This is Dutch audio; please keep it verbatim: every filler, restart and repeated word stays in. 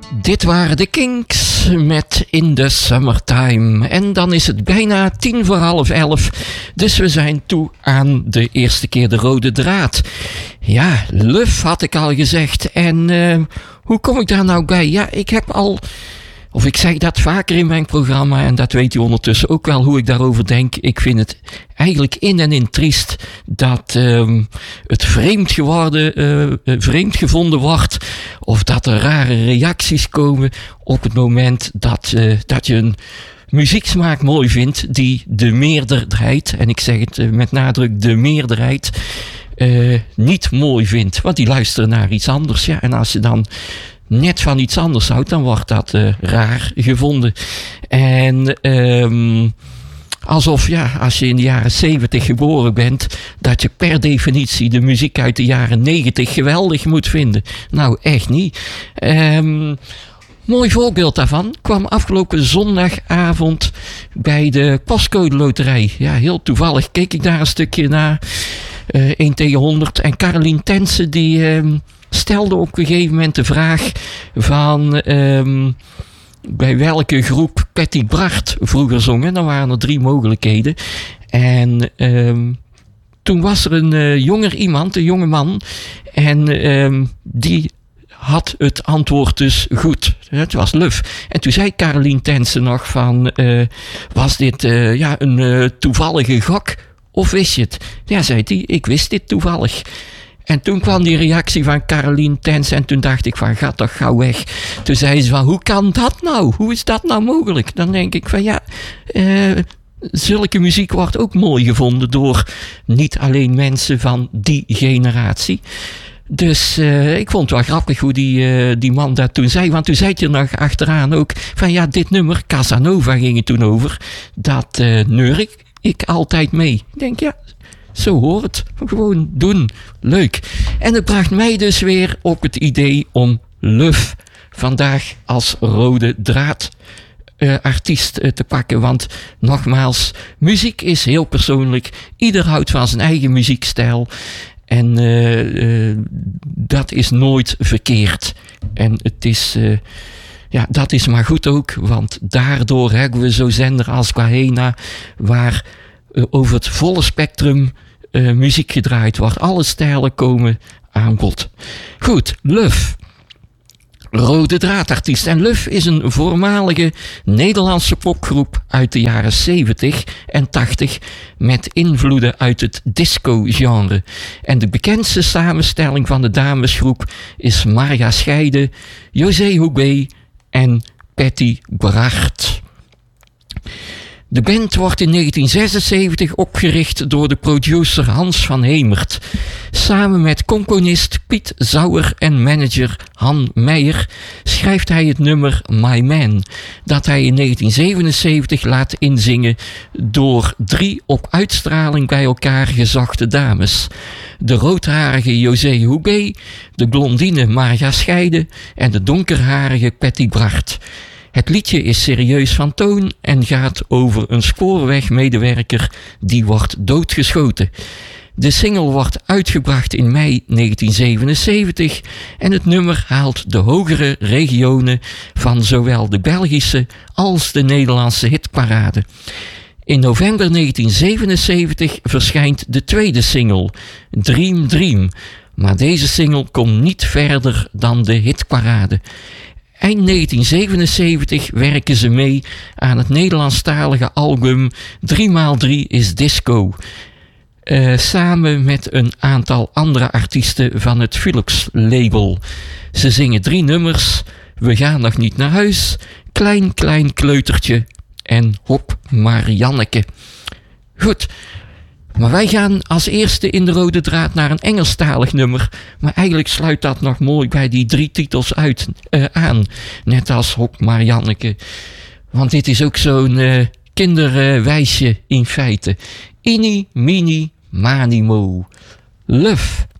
Dit waren de Kinks met In the Summertime. En dan is het bijna tien voor half elf. Dus we zijn toe aan de eerste keer de rode draad. Ja, Luf had ik al gezegd. En uh, hoe kom ik daar nou bij? Ja, ik heb al... Of ik zeg dat vaker in mijn programma en dat weet u ondertussen ook wel hoe ik daarover denk. Ik vind het eigenlijk in en in triest dat uh, het vreemd geworden, uh, vreemd gevonden wordt. Of dat er rare reacties komen op het moment dat, uh, dat je een muzieksmaak mooi vindt die de meerderheid, en ik zeg het uh, met nadruk de meerderheid, uh, niet mooi vindt. Want die luisteren naar iets anders. Ja, en als je dan net van iets anders houdt, dan wordt dat uh, raar gevonden. En um, alsof, ja, als je in de jaren zeventig geboren bent, dat je per definitie de muziek uit de jaren negentig geweldig moet vinden. Nou, echt niet. Um, mooi voorbeeld daarvan kwam afgelopen zondagavond bij de Postcode Loterij. Ja, heel toevallig keek ik daar een stukje naar. Uh, één tegen honderd. En Carolien Tense, die Um, stelde op een gegeven moment de vraag van um, bij welke groep Patty Bart vroeger zong. En dan waren er drie mogelijkheden. En um, toen was er een uh, jonger iemand, een jonge man. En um, die had het antwoord dus goed. Het was Luf. En toen zei Carolien Tense nog van, uh, was dit uh, ja, een uh, toevallige gok? Of wist je het? Ja, zei hij, ik wist dit toevallig. En toen kwam die reactie van Carolien Tense en toen dacht ik van, ga toch gauw weg. Toen zei ze van, hoe kan dat nou? Hoe is dat nou mogelijk? Dan denk ik van, ja, uh, zulke muziek wordt ook mooi gevonden door niet alleen mensen van die generatie. Dus uh, ik vond het wel grappig hoe die, uh, die man dat toen zei. Want toen zei je nog achteraan ook van, ja, dit nummer, Casanova ging het toen over. Dat uh, neur ik, ik altijd mee. Ik denk, ja, zo hoort het. Gewoon doen. Leuk. En het bracht mij dus weer op het idee om Luf vandaag als rode draad uh, artiest uh, te pakken. Want nogmaals, muziek is heel persoonlijk. Ieder houdt van zijn eigen muziekstijl. En uh, uh, dat is nooit verkeerd. En het is... Uh, ja, dat is maar goed ook. Want daardoor hebben we zo'n zender als Kahena, waar uh, over het volle spectrum Uh, muziek gedraaid wordt. Alle stijlen komen aan bod. Goed, Luf. Rode draadartiest. En Luf is een voormalige Nederlandse popgroep uit de jaren zeventig en tachtig met invloeden uit het disco-genre. En de bekendste samenstelling van de damesgroep is Marja Scheide, José Houbé en Patty Bart. De band wordt in negentien zesenzeventig opgericht door de producer Hans van Hemert. Samen met componist Piet Zauer en manager Han Meijer schrijft hij het nummer My Man, dat hij in negentien zevenenzeventig laat inzingen door drie op uitstraling bij elkaar gezochte dames. De roodharige José Houbé, de blondine Marja Scheide en de donkerharige Patty Bart. Het liedje is serieus van toon en gaat over een spoorwegmedewerker die wordt doodgeschoten. De single wordt uitgebracht in mei negentien zevenenzeventig en het nummer haalt de hogere regionen van zowel de Belgische als de Nederlandse hitparade. In november negentien zevenenzeventig verschijnt de tweede single, Dream Dream, maar deze single komt niet verder dan de hitparade. Eind negentien zevenenzeventig werken ze mee aan het Nederlandstalige album drie maal drie is Disco. Uh, samen met een aantal andere artiesten van het Philips label. Ze zingen drie nummers. We gaan nog niet naar huis. Klein klein kleutertje. En Hop Marianneke. Goed. Maar wij gaan als eerste in de rode draad naar een Engelstalig nummer. Maar eigenlijk sluit dat nog mooi bij die drie titels uit, uh, aan. Net als Hop Marianneke. Want dit is ook zo'n uh, kinderwijsje uh, in feite. Inni, mini, manimo. Luf.